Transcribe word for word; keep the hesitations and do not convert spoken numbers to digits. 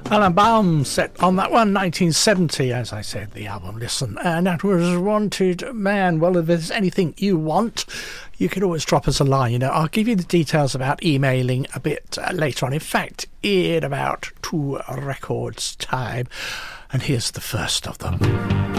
Alan Baum set on that one, nineteen seventy, as I said, the album Listen. And that was Wanted Man. Well, if there's anything you want, you can always drop us a line. You know, I'll give you the details about emailing a bit uh, later on. In fact, in about two records' time. And here's the first of them.